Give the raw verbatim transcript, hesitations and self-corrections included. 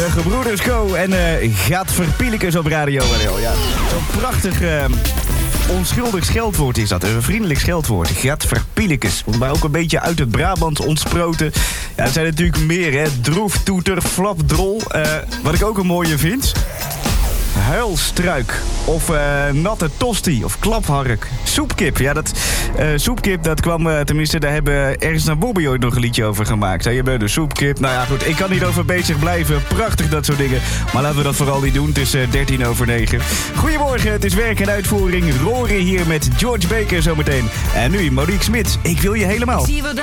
Gebroeders Co. En uh, gaat verpielikus op Radio N L. Ja, zo'n prachtig... Uh, onschuldig scheldwoord is dat. Een vriendelijk scheldwoord. Gaat verpielikus. Maar ook een beetje uit het Brabant ontsproten. Ja, er zijn natuurlijk meer, hè. Droef, toeter, flapdrol. Uh, wat ik ook een mooie vind... huilstruik. Of uh, natte tosti. Of klaphark. Soepkip. Ja, dat uh, soepkip, dat kwam... Uh, tenminste, daar hebben Ernst en Bobby ooit nog een liedje over gemaakt. Hè? Je bent de soepkip. Nou ja, goed. Ik kan hierover bezig blijven. Prachtig, dat soort dingen. Maar laten we dat vooral niet doen. Het is uh, dertien over negen. Goedemorgen, het is werk en uitvoering. Rory hier met George Baker zometeen. En nu Monique Smit. Ik wil je helemaal.